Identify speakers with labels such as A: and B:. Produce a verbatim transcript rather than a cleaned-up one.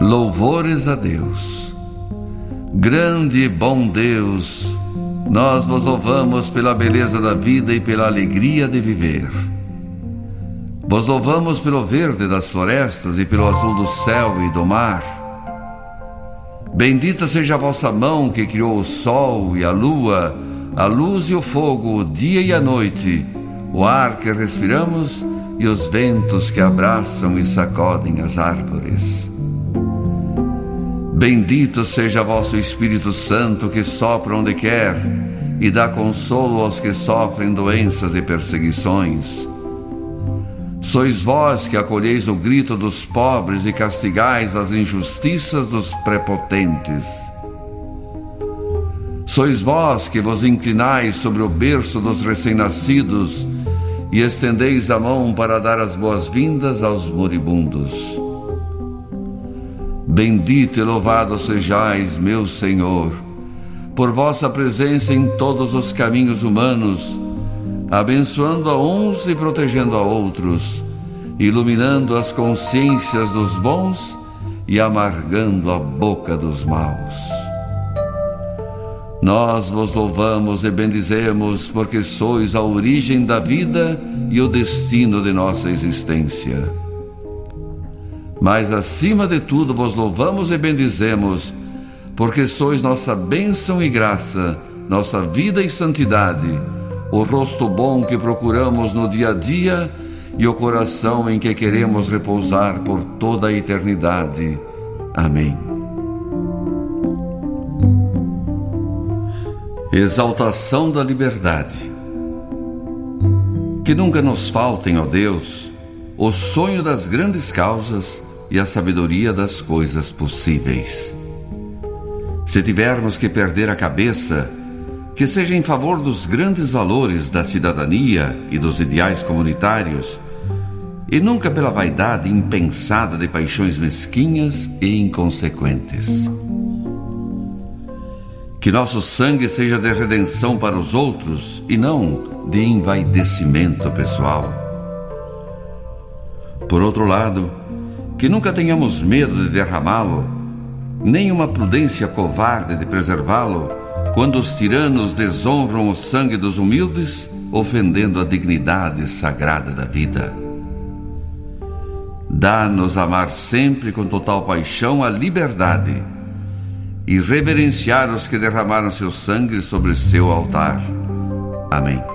A: Louvores a Deus. Grande e bom Deus, nós vos louvamos pela beleza da vida e pela alegria de viver. Vos louvamos pelo verde das florestas e pelo azul do céu e do mar. Bendita seja a vossa mão que criou o sol e a lua, a luz e o fogo, o dia e a noite, o ar que respiramos e os ventos que abraçam e sacodem as árvores. Bendito seja vosso Espírito Santo que sopra onde quer e dá consolo aos que sofrem doenças e perseguições. Sois vós que acolheis o grito dos pobres e castigais as injustiças dos prepotentes. Sois vós que vos inclinais sobre o berço dos recém-nascidos e estendeis a mão para dar as boas-vindas aos moribundos. Bendito e louvado sejais, meu Senhor, por vossa presença em todos os caminhos humanos, abençoando a uns e protegendo a outros, iluminando as consciências dos bons e amargando a boca dos maus. Nós vos louvamos e bendizemos porque sois a origem da vida e o destino de nossa existência. Mas acima de tudo vos louvamos e bendizemos porque sois nossa bênção e graça, nossa vida e santidade, o rosto bom que procuramos no dia a dia e o coração em que queremos repousar por toda a eternidade. Amém. Exaltação da liberdade. Que nunca nos faltem, ó Deus, o sonho das grandes causas e a sabedoria das coisas possíveis. Se tivermos que perder a cabeça, que seja em favor dos grandes valores da cidadania e dos ideais comunitários, e nunca pela vaidade impensada de paixões mesquinhas e inconsequentes. Que nosso sangue seja de redenção para os outros e não de envaidecimento pessoal. Por outro lado, que nunca tenhamos medo de derramá-lo, nem uma prudência covarde de preservá-lo, quando os tiranos desonram o sangue dos humildes, ofendendo a dignidade sagrada da vida. Dá-nos amar sempre com total paixão a liberdade e reverenciar os que derramaram seu sangue sobre seu altar. Amém.